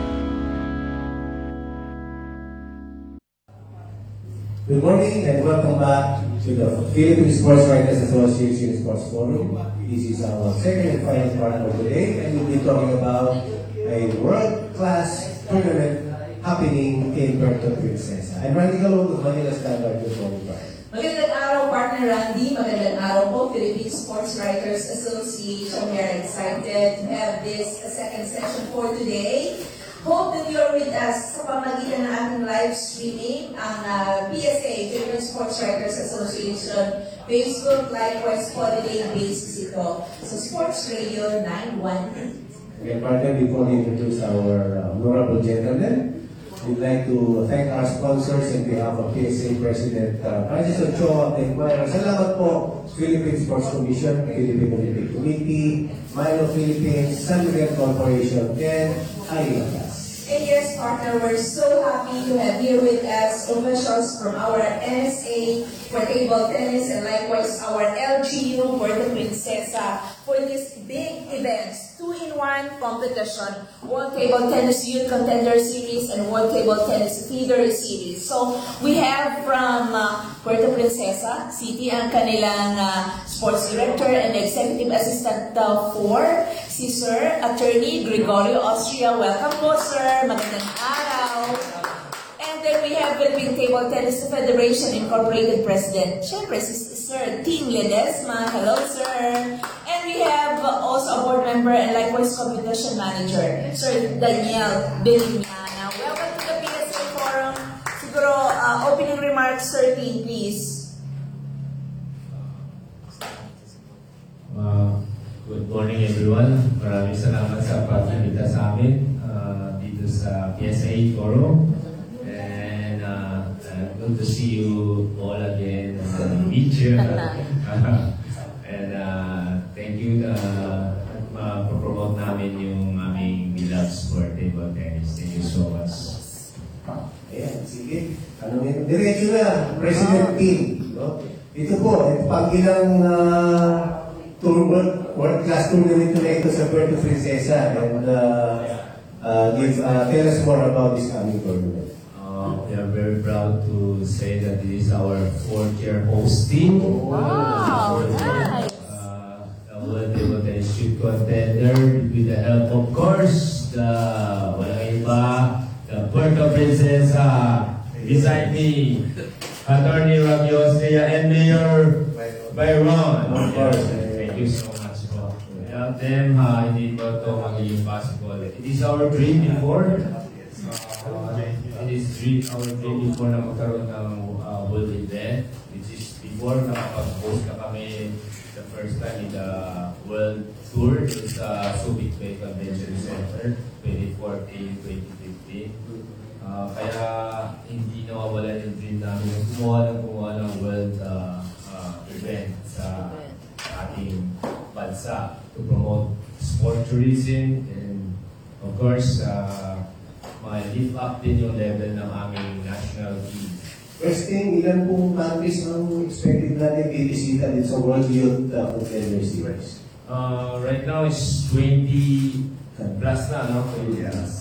Good morning and welcome back to the Philippine Sports Writers Association Sports Forum. This is our second and final part of the day, and we'll be talking about a world-class tournament happening in Puerto Princesa. I'm Randy Galong of Manila Standard Football Park.
Magandang araw, partner Randy. Magandang araw po, Philippine Sports Writers Association. We are excited to have this second session for today. Hope that you're with us sa pamagitan ng ating live streaming, ang PSA, Philippine Sports Writers Association, Facebook, likewise, holiday basis ito. So, Sports Radio 918.
Okay, partner, before we introduce our honorable gentlemen, we'd like to thank our sponsors in behalf of PSA President Francis Ochoa of the Inquirer. Salamat po, Philippine Sports Commission, Philippine Olympic Committee, Milo Philippines, San Miguel Corporation, and IAS.
And yes, partner, we're so happy to have here with us officials from our NSA for table tennis and likewise our LGU Puerto Princesa for this big events, 2-in-1 competition, World Table Tennis Youth Contender Series and World Table Tennis Feeder Series. So we have from Puerto Princesa City ang kanilang sports director and executive assistant for si Sir Attorney Gregorio Austria. Welcome po, sir. Magandang araw. And then we have Philippine Table Tennis Federation Incorporated President, syempre si Sir Tim Ledesma. Hello, sir. And we have also a board member and likewise competition manager, Sir Daniel Belimiana. Welcome to the PSA Forum. Siguro, opening remarks, Sir Tim, please.
Good morning everyone. Maraming salamat sa pag-invita sa amin dito sa PSA Forum. And good to see you all again meet you. And thank you ma-promote namin yung aming beloved sport, table tennis. Thank you so much.
Ayan, sige. Diretso na, President Tim. No? Ito po, pag-ilang world-class tournament na ito sa Puerto Princesa, and tell us more about this coming tournament.
We are very proud to say that this is our 4th year hosting.
Wow, nice.
World Table Tennis Youth Contender with the help, of course, walang iba, the Puerto Princesa, beside me, Attorney Rocky Austria, and Mayor Byron, of course. Thank you so much po. Without them, hindi po ito magiging possible. It is our dream before. It is our dream before na magkaroon ng world event, which is before na makapag-host na kami the first time in the world tour sa Subic Bay Convention Center, 2014-2015. Kaya hindi nawawala yung dream namin yung gumawa ng world event sa bansa to promote sport tourism and of course, ma-lift up din yung level ng aming national team.
Westing, ilan pong countries ang expected natin bibisita din sa World Youth Contender Series?
Right now is 20 plus na, no? 20 plus.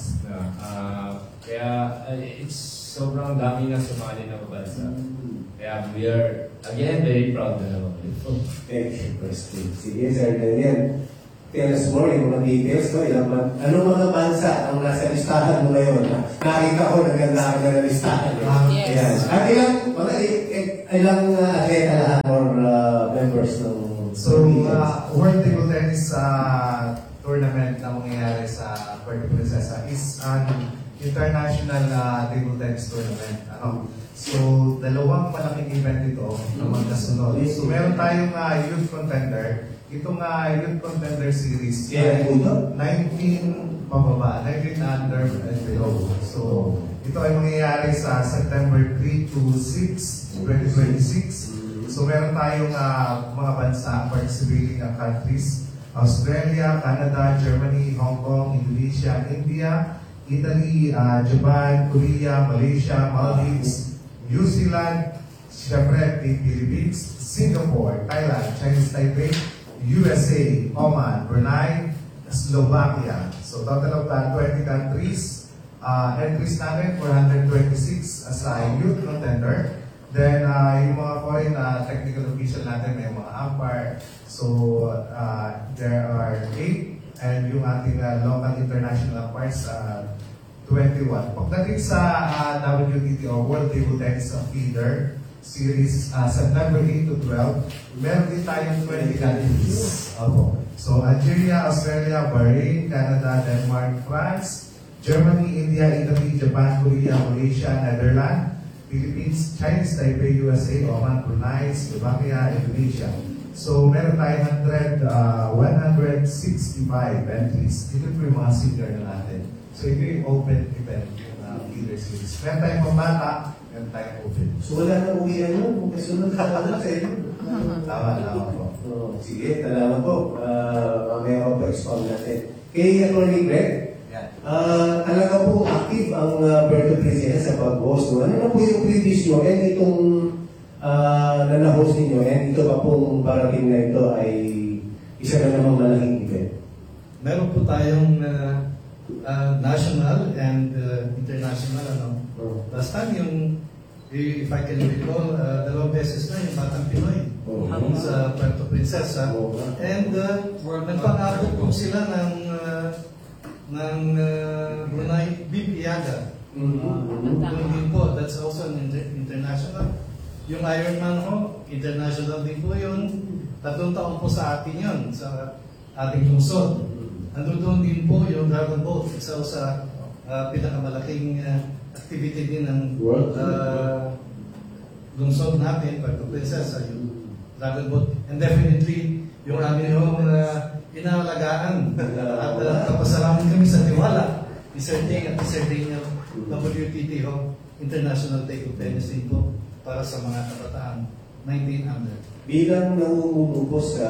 Kaya it's sobrang dami na sumali ng bansa. Kaya we are, again, very proud na naman.
Thank you, Westing. Sige, Sir Daniel. Tell us more yung mga details ko. Anong mga bansa ang nasa listahan mo ngayon? Nakita ko, naganda ka na listahan. Yes. At ilang atleta lahat or members ng...
So, World Table Tennis Tournament na mangyayari sa Puerto Princesa is an international table tennis tournament. So, dalawang malaking event ito na magkasunod. So, meron tayong youth contender. Itong Youth Contender Series, 19 pababa, 19 under and below. So, ito ay mangyayari sa September 3 to 6, 2026. So, meron tayong mga bansa participating countries: Australia, Canada, Germany, Hong Kong, Indonesia, India, Italy, Japan, Korea, Malaysia, Maldives, New Zealand, syempre, Philippines, Singapore, Thailand, Chinese Taipei, USA, Oman, Brunei, Slovakia. So total of 20 countries. Entries natin 426 as a youth contender. Then yung mga foreign technical official natin, may mga umpire. So there are 8 and yung ating local international umpires 21. Pagdating sa WTTO, World Table Tennis Feeder Series, September 8 to 12, meron din tayong 20 countries. So, Algeria, Australia, Bahrain, Canada, Denmark, France, Germany, India, Italy, Japan, Korea, Malaysia, Netherlands, Philippines, Chinese Taipei, USA, Oman, Brunei, Slovakia, Indonesia. So, meron tayong 165 entries. Ito po yung mga senior na natin. So, ito yung open event, yung feeder series. Meron tayong pamata, meron tayong open.
So, wala na uwihan yun. Kung kasunod ka na sa inyo.
Tama po.
Sige, salamat po. Mamaya ko pa-expound natin. Kay Atty. Greg, talaga po active ang Puerto Princesa sa pag-host. Ano na po yung previous nyo? And itong na-host ninyo, and ito pa pong parating na ito ay isa na namang malaking event.
Meron po tayong national and international. Last time yung, if I can recall, 2 beses na yung Batang Pinoy sa Puerto Princesa. And nagpangako po sila ng Brunei Bibiyaga. Din po, that's also an international. Yung Ironman ho, international din po yun. 3 taon po sa atin yun, sa ating lungsod. Andun din po yung Dragon Boat, isa sa pinakamalaking activity din ng lungsod natin, Puerto Princesa, yung Dragon Boat. And definitely, yung amin yung inaalagaan at kapasalamat kami sa tiwala ni Sir Ting at ni Sir Daniel WTT International Table Tennis din po para sa mga kabataan 19 under.
Bilang nangungumupo sa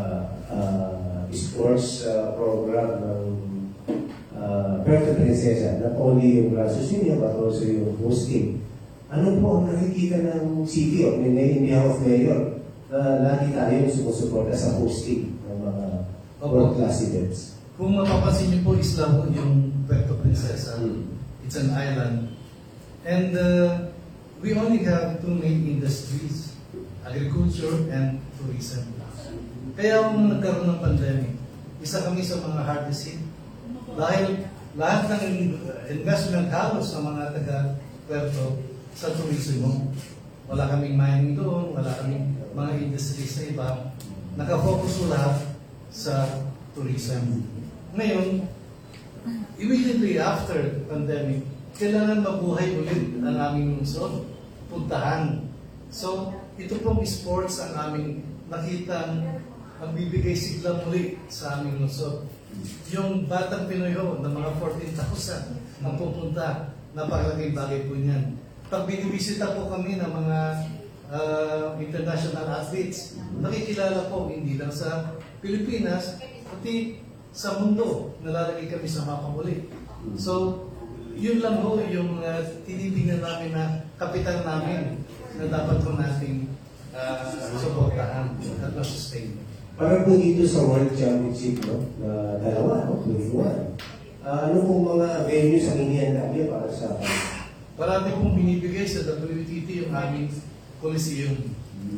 sports program ng Puerto Princesa, not only yung Rasusino but also yung hosting, ano po ang nakikita ng city of India of Mayor na lagi tayo sumusuporta sa hosting ng mga world-class events?
Kung mapapansin niyo po, isla po yung Puerto Princesa. It's an island. And we only have 2 main industries, agriculture and tourism. Kaya kung nagkaroon ng pandemic, isa kami sa mga hardest hit. Dahil lahat ng investment halos ng mga taga-Puerto sa tourism. Wala kaming mining doon, wala kaming mga industries na iba. Nakafocus po lahat sa tourism. Ngayon, immediately after pandemic, kailangan mabuhay ulit ang aming lungsod, puntahan. So, ito pong sports ang aming nakitang magbibigay sigla muli sa aming lungsod. Yung Batang Pinoy ho, na mga 14,000 ang pupunta, napakalaking bagay po niyan. Pag binibisita po kami ng mga international athletes. Nakikilala po hindi lang sa Pilipinas, pati sa mundo. Nalalagay kami sa makamuli. So, yun lang po yung tinitingnan namin na kapital namin na dapat po nating suportahan at ma-sustain.
Parang po dito sa World Championship, no? Na dalawa, no? 21. Ano pong mga venues ang inihandang niya para sa...
Parati pong binibigay sa WTT yung aming Coliseum.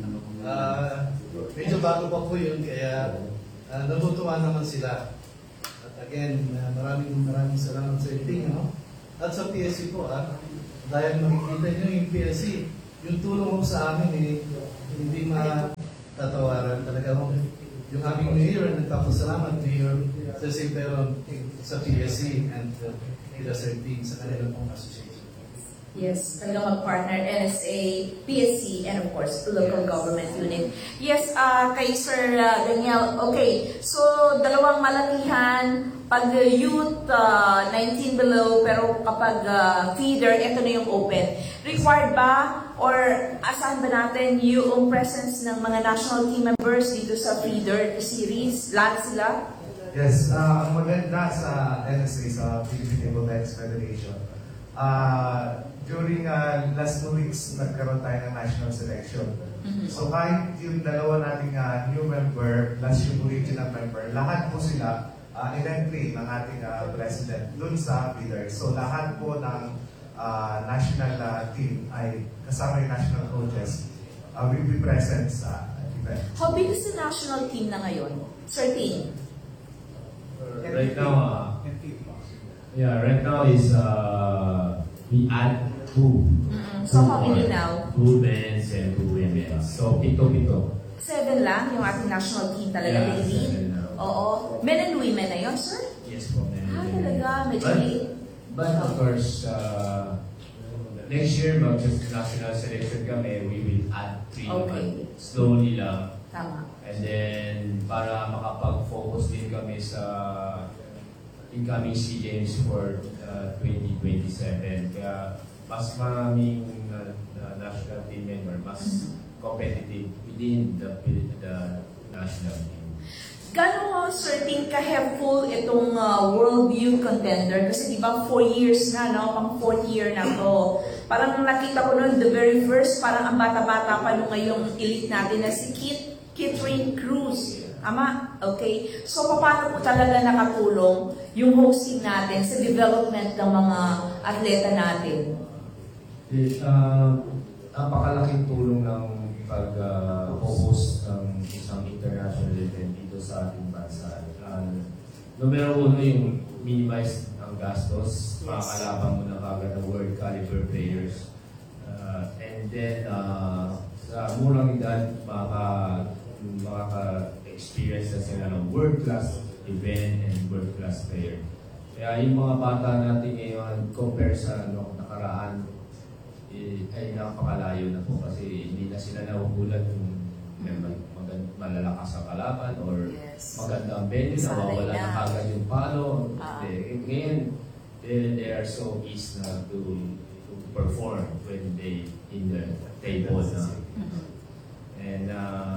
Medyo bago pa po yun, kaya natutuwa naman sila. At again, maraming salamat sa iting, no? At sa PSC po, dahil makikita nyo yung PSC, yung tulong mo sa amin, hindi matatawaran talaga. Yung aming mayor, nagpapasalamat Mayor Cecil Peron sa PSC and the team sa kanilang pong association.
Yes, talagang mag-partner, NSA, PSC, and of course, local government unit. Yes, kay Sir Daniel, okay, so dalawang malatihan, pag youth, 19 below, pero kapag feeder, ito na yung open. Required ba, or asahan ba natin yung presence ng mga national team members dito sa feeder series? Lahat sila?
Yes, ang maganda sa NSA, sa Philippine Table Tennis Federation, during last 2 weeks, nagkaroon tayo ng national selection. So kahit yung dalawa nating new member, plus yung original member, lahat po sila in-entry ng ating president dun sa feeder. So lahat po ng national team ay kasama yung national coaches will be present sa event.
How big is the national team na ngayon? Sir Ting?
Right now, right now is we add 2.
So how many now?
2 men's and 2 women. So pito.
7 lang yung ating national team talaga, lady? Oo. Men and women na yun, sir?
Yes po, men and women.
Talaga, medyo late.
But of course, next year, mag-national selection kami, we will add 3
Okay.
slowly lang.
Tama.
And then, para makapag-focus din kami sa incoming SEA Games for 2027. Kaya, mas maraming national team member, mas competitive within the national team.
Gano'n, Sir Ting, ka-helpful itong World Youth Contender? Kasi di ba 4 years na, no? Pang 4th year na to. Parang nakita ko noon, the very first, parang ang bata-bata pa nung ngayong elite natin na si Catherine Cruz. Ama? Okay. So, paano po talaga nakatulong yung hosting natin sa development ng mga atleta natin?
Napakalaking tulong ng pag-host ng isang international event dito sa ating bansa. Numero 1 yung minimize ang gastos, makakalaban mo na kagad ng world caliber players. And then, sa murang edad, makaka-experience na sila ng world-class event and world-class player. Kaya yung mga bata natin ngayon, compare sa nakaraan, ay napakalayo na po kasi hindi na sila nahuhulan kung malalakas ang kalaban or magandang venue, nawawala na kagad yung palo. Ngayon, they are so easy na to perform when they in the table na. And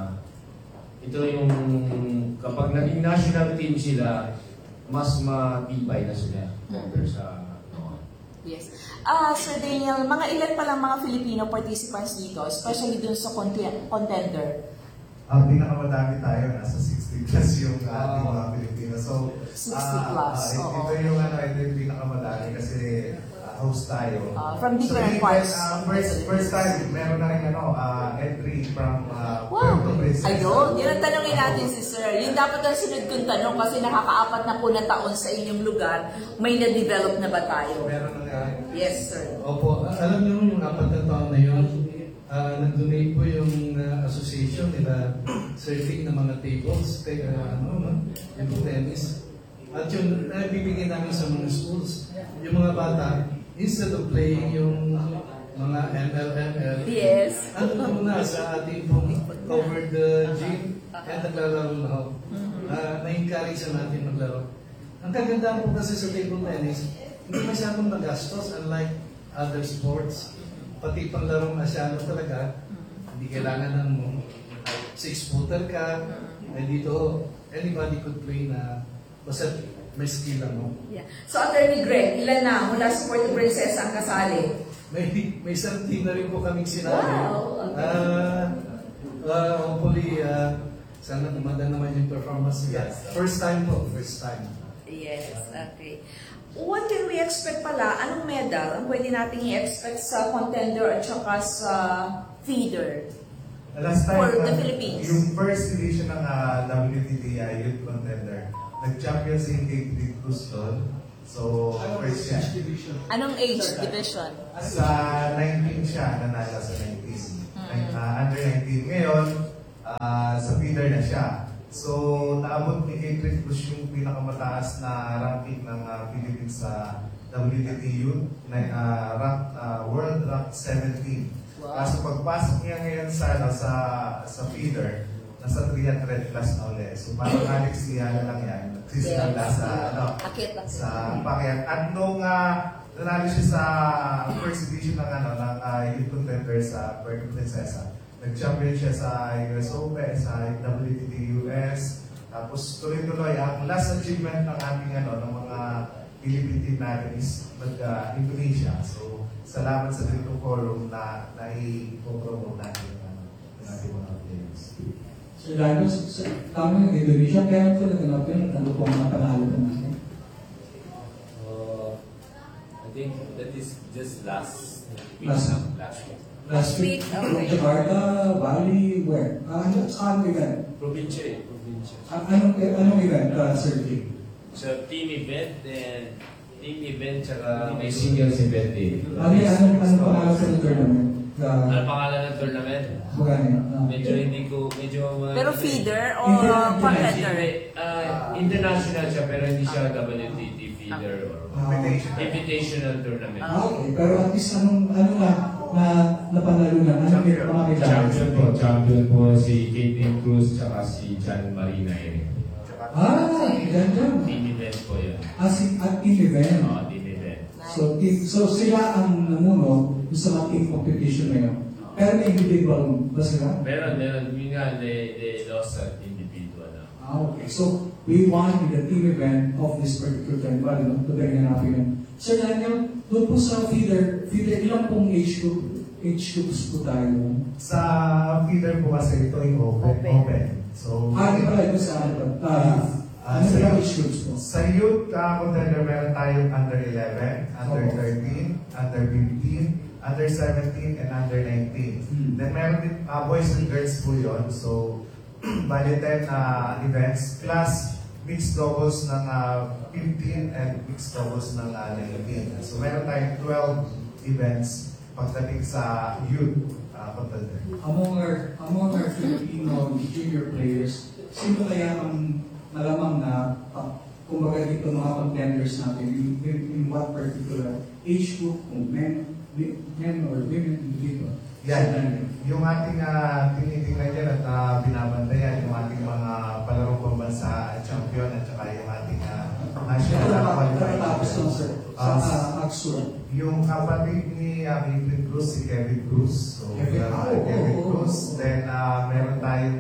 ito yung kapag naging national team sila, mas matibay na sila compare sa
Yes. Sir Daniel, mga ilan pa lang mga Filipino participants dito, especially dun sa contender?
Pinakamadami tayo, nasa 60 plus yung ating mga Pilipino. So,
60 plus,
ito yung pinakamadami kasi host tayo.
From different parts.
First time, meron na rin entry from Puerto Princesa.
Ayun, yun ang tanongin natin si Sir. Yun dapat ang sunod kong tanong kasi nakaka-4 na po na taon sa inyong lugar. May na-develop na ba tayo?
Meron na.
Yes, sir.
Opo, alam niyo yung 4 na taon na yun, nag-donate po yung association nila serving ng mga tables, yung tennis. At yung bibigyan namin sa mga schools, yung mga bata, instead of playing yung mga ML,
yes,
ano muna sa ating covered gym at naglalaro na ako. Na-encourage natin maglaro. Ang kaganda po kasi sa table tennis, hindi masyadong magastos unlike other sports. Pati panglarong masyado talaga, Hindi kailangan ng 6-footer ka. Dito, anybody could play na basta may skill lang mo.
Yeah. So, Attorney Greg, ilan na mula sa Puerto Princesa ang kasali?
May isang team na rin po kaming sinali.
Wow, okay.
Hopefully, sana gumanda naman yung performance nila. First time po, first time.
Yes, okay. What can we expect pala? Anong medal ang pwede nating i-expect sa contender at saka sa feeder?
Last time,
for the Philippines.
Yung first edition ng WTTI Youth Contender, nag-champion si Kate Cruz doon. So, first siya.
Anong age division?
Sa 19 siya, nanalo sa 19. Under 19. Ngayon, sa feeder na siya. So, naabot ni Kate Cruz yung pinakamataas na ranking ng Philippines sa WTT Youth, World Rank 17. Kaso pagpasok niya ngayon sa feeder, nasa 300 plus na ulit. So parang Alex Liana lang yan. Nagsisimula sa pakyan. At nung nanalo siya sa first edition ng Youth Contender sa Puerto Princesa, nag-champion siya sa US Open, sa WTT US. Tapos tuloy-tuloy, ang last achievement ng ating ng mga Philippine team natin is Indonesia. So salamat sa dito forum na i-promote natin ng ating mga players.
So, lalo sa kami ng Indonesia, kaya ito naganap yun, ano po mga panalo na natin?
I think that is just last week.
Last week? Jakarta, Bali, where? Anong event?
Provincia.
Anong event, Sir King?
So, team event, tsaka may singles event din.
Anong pangalan sa tournament?
Ano pangalan ng tournament? Medyo
pero feeder o contender?
International siya, pero hindi siya WTT feeder or invitational tournament.
Okay, pero at least ano napanalo na? Mga
Champion po si Kate Cruz tsaka si Jan Marina Eric.
Ganda.
Team event po yun.
Team event?
Oo, team event.
So sila ang namuno sa mga team competition na yun. Pero may individual ba sila?
Meron. Yun nga, they lost at individual na.
Okay. So, we won in the team event of this particular time. Bali, no? Tuloy na natin yun. Sir Daniel, doon po sa feeder, ilang pong age groups po tayo?
Sa feeder po kasi ito yung open. So,
pala ito sa ano ba age groups po?
Sa youth contender, meron tayong under 11, under 13, under 15, under 17, and under 19. Then meron din boys and girls po yun. So, bali 10 events plus mixed doubles ng 15 and mixed doubles ng 19. So, meron tayong 12 events pagdating sa youth contender.
Among our Filipino junior players, sino kaya ang malamang na kumbaga dito mga contenders natin in what particular age group, kung men or women individual?
Yan. Yung ating tinitingnan yan at binabantayan, yung ating mga palarong pambansa champion at saka yung ating national qualified. Yung kapatid ni Kevin Cruz, si Kevin Cruz. So, Kevin Cruz. Then, meron tayong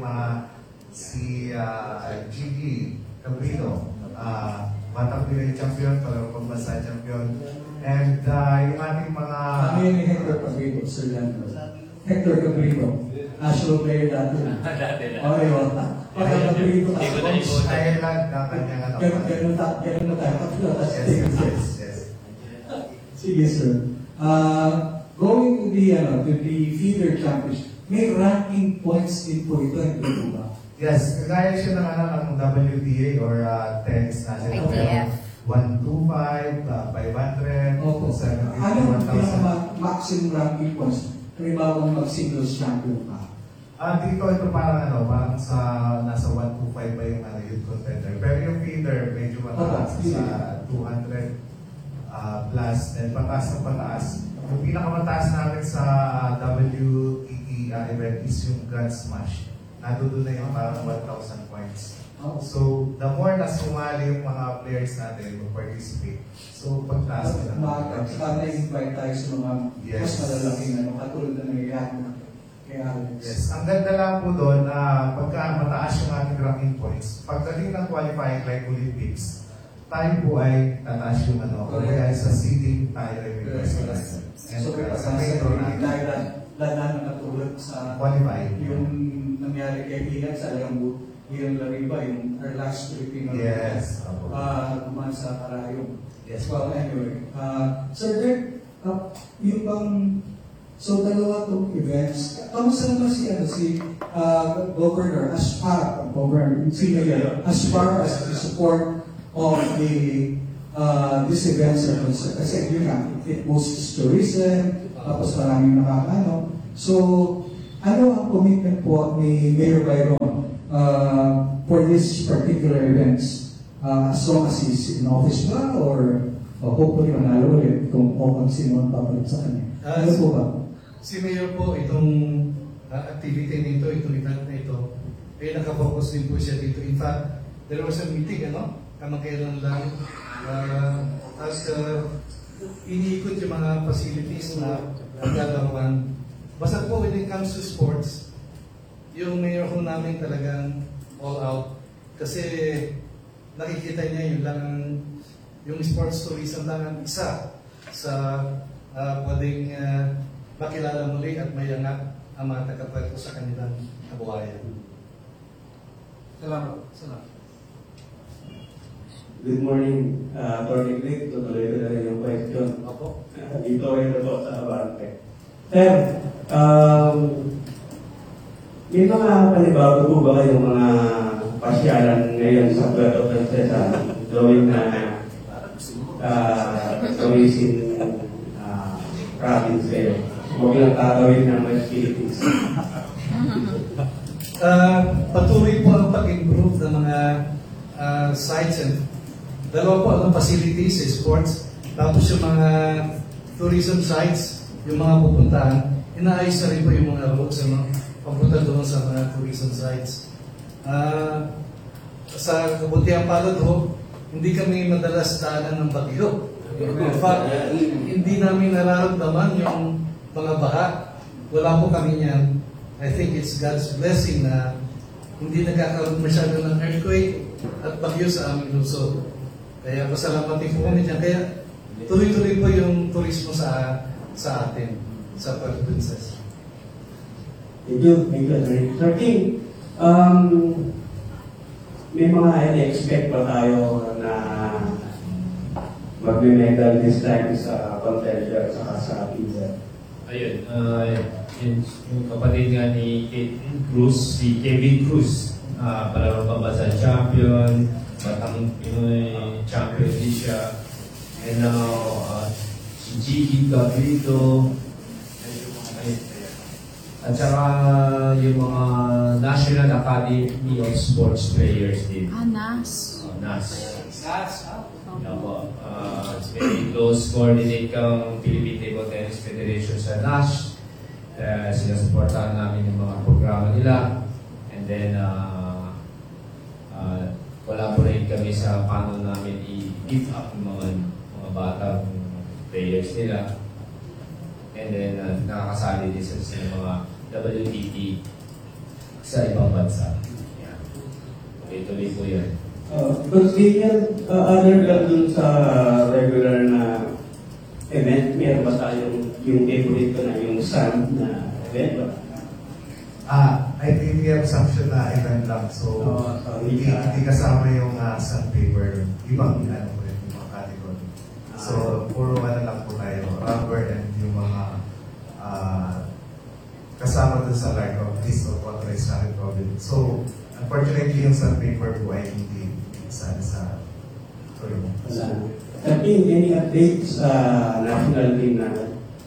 si Gigi Cabrino, Batang Pinoy champion, palarong pambansa champion. And yung ating mga...
Ano yung Hector Cabrino, Sir Leandro? Hector Cabrino, national player dati.
Dati na.
Okay, Pagka Cabrino,
Coach Ireland na kanyang ano.
Ganun na tayo.
Yes.
Sige, sir. Going to the feeder championship, may ranking points din po ito, hindi ba?
Yes, kagaya siya ng WTA or tennis national.
ITF.
125, 500, 750,
Ano ang maximum ranking points? Halimbawa mag-singles champion ka.
Dito ito parang sa nasa 125 pa yung youth contender. Pero yung feeder medyo mataas sa 200 plus, then pataas na pataas. Yung pinakamataas natin sa WTT event is yung Grand Smash. Nadudo na yung parang 1,000 points. So, the more na sumali yung mga players natin who participate, so pagtaas na.
Sana invite tayo sa mga mas malalaking katulad na nangyayari. kay Alex.
Yes, ang ganda lang po doon, pagka mataas yung ating ranking points, pagdating ng qualifying like Olympics, tayo po ay tataas yung kaya sa seeding tayo ay may personalized.
So, sa metro na tayo lahat natulad sa
qualifying.
Yung nangyari kay Ian sa Alambu, Ian Lariba, yung our last Filipino.
Yes.
Naman sa Karayong.
Yes.
Well, anyway. Sir Dirk, yung bang, so dalawa itong events, kamusta naman si Governor as far as the support of these events are concerned? Kasi yun nga, it boosts tourism, tapos maraming nakakano. So, ano ang commitment po ni Mayor Byron for these particular events? As long as he's in office ba or hopefully manalo ulit kung sino ang babalik sa kanya? Ano po ba?
Si Mayor po, itong activity nito, itong event na ito, ay nakafocus din po siya dito. In fact, there was a meeting, kamakailan lang, iniikot yung mga facilities na naglalarawan. Basta po when it comes to sports, yung mayor ko namin talagang all out. Kasi nakikita niya yung sports tourism lang ang isa sa pwedeng makilala muli at mayangat ang mga tagapagpo sa kanilang kabuhayan.
Salamat.
Good morning, Atty. Greg. Tutuloy ko na rin yung question. Dito kayo po sa Abante. Sir, may mga panibago po ba kayong mga pasyalan ngayon sa Puerto Princesa gawin na tourism province kayo? Huwag lang tatawid ng mga Philippines.
Patuloy po ang pag-improve ng mga sites and dalawa po ang facilities, sports, tapos yung mga tourism sites, yung mga pupuntahan, inaayos na rin po yung mga roads, papunta doon sa mga tourism sites. Sa kabutihan palad ho, hindi kami madalas daanan ng bagyo. In fact, hindi namin nararamdaman yung mga baha. Wala po kami niyan. I think it's God's blessing na hindi nagkakaroon masyado ng earthquake at bagyo sa aming lungsod. Kaya pasalamat po kami dyan. Kaya tuloy-tuloy po yung turismo sa atin, sa Puerto Princesa.
Thank you. Sir King, may mga in-expect pa tayo na magme-medal this time sa contender sa pizza?
Ayun, yung kapatid nga ni Kevin Cruz, palarong pambansa champion, Batang Pinoy champion din siya, and now si Gigi Gabrito, at saka yung mga National Academy of Sports Players din.
NAS.
NAS. Very close coordinate kang Philippine Table Tennis Federation sa NASH. Sinasuportahan namin yung mga programa nila. And then, collaborate kami sa paano namin i-give up yung mga batang players nila. And then, nakakasali din sa mga WTT sa ibang bansa. Yeah. Tuloy-tuloy po yan.
Because other than dun sa regular na event, meron ba tayong yung favorite ko na yung sun na event ba?
I think we have assumption na event lang. So, hindi kasama yung sandpaper. Ibang yung mga category. So, puro lang po tayo. Rubber and yung mga kasama dun sa like of list of authorized namin problem. So, unfortunately, yung sandpaper po ay hindi isa sa tuloy.
Any updates sa national team na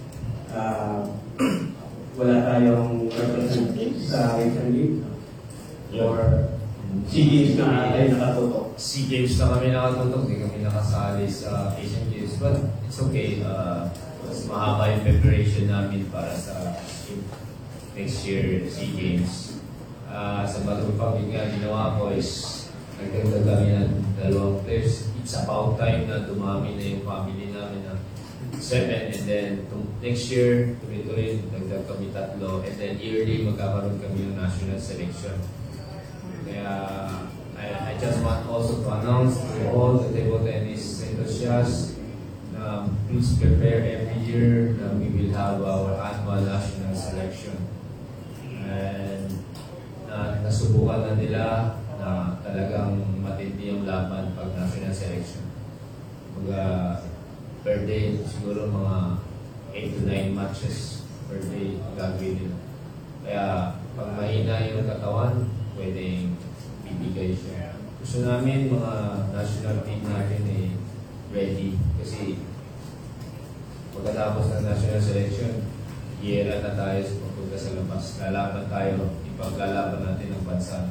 wala tayong representative sa Asian League? Or SEA Games na tayo nakatutok?
SEA Games na kami nakatutok, hindi kami nakasali sa Asian Games. But it's okay. Mas mahaba yung preparation namin para sa next year SEA Games. Sa Matupang, yung ginawa ko is nagdagdag kami ng 2 players. It's about time na dumami na yung family namin na 7, and then next year, tuloy-tuloy, nagdag kami 3, and then yearly magkakaroon kami ng national selection. Kaya, I just want also to announce to all the table tennis enthusiasts, please prepare every year that we will have our annual national selection. And nasubukan na nila na talagang matindi yung laban pag national selection. Per day, siguro mga 8 to 9 matches per day gagawin nila. Kaya pag mahina yung katawan, pwedeng bibigay siya. Gusto namin mga national team natin ready kasi pagkatapos ng national selection, hiyera na tayo sa pagpunta sa labas. Lalaban tayo, ipaglalaban natin ang bansa.